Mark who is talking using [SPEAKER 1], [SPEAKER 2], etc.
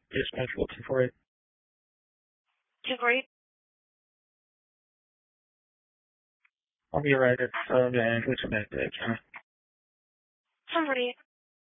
[SPEAKER 1] Dispatch looking for it.
[SPEAKER 2] 248.
[SPEAKER 1] I'll be right at the Andrews Med.
[SPEAKER 2] 1048.